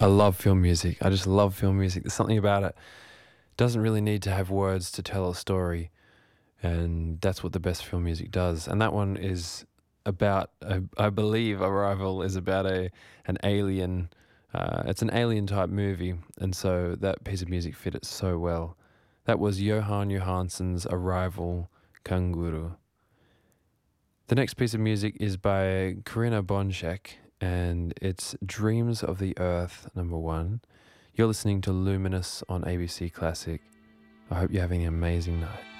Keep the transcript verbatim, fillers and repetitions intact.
I love film music. I just love film music. There's something about it. Doesn't really need to have words to tell a story, and that's what the best film music does. And that one is about, I, I believe, Arrival is about a an alien. Uh, it's an alien type movie, and so that piece of music fit it so well. That was Johan Johansson's Arrival, Kanguru. The next piece of music is by Corinna Bonchek, and it's Dreams of the Earth, number one. You're listening to Luminous on A B C Classic. I hope you're having an amazing night.